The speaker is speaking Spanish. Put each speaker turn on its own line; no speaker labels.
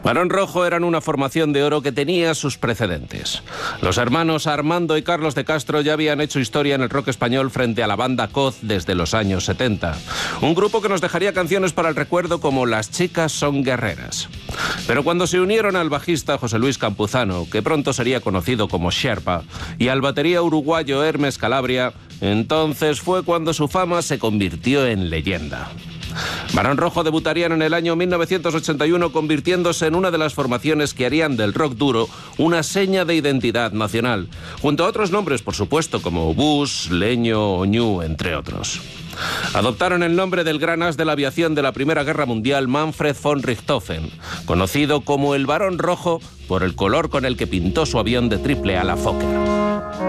Barón Rojo eran una formación de oro que tenía sus precedentes. Los hermanos Armando y Carlos de Castro ya habían hecho historia en el rock español frente a la banda Coz desde los años 70. Un grupo que nos dejaría canciones para el recuerdo como Las chicas son guerreras. Pero cuando se unieron al bajista José Luis Campuzano, que pronto sería conocido como Sherpa, y al batería uruguayo Hermes Calabria, entonces fue cuando su fama se convirtió en leyenda. Barón Rojo debutarían en el año 1981 convirtiéndose en una de las formaciones que harían del rock duro una seña de identidad nacional, junto a otros nombres, por supuesto, como Bush, Leño o Ñu, entre otros. Adoptaron el nombre del gran as de la aviación de la Primera Guerra Mundial, Manfred von Richthofen, conocido como el Barón Rojo por el color con el que pintó su avión de triple ala Fokker.